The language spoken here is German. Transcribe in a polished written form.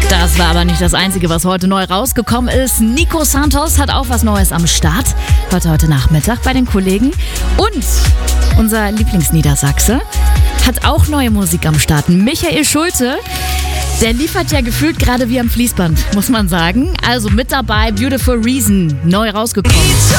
Das war aber nicht das Einzige, was heute neu rausgekommen ist. Nico Santos hat auch was Neues am Start. Heute Nachmittag bei den Kollegen. Und unser Lieblingsniedersachse hat auch neue Musik am Start. Michael Schulte, der liefert ja gefühlt gerade wie am Fließband, muss man sagen. Also mit dabei Beautiful Reason, neu rausgekommen.